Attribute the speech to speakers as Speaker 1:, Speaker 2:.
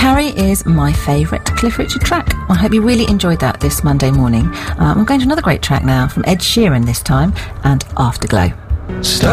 Speaker 1: Carrie is my favourite Cliff Richard track. I hope you really enjoyed that this Monday morning. We're going to another great track now from Ed Sheeran this time, and Afterglow.
Speaker 2: Stop.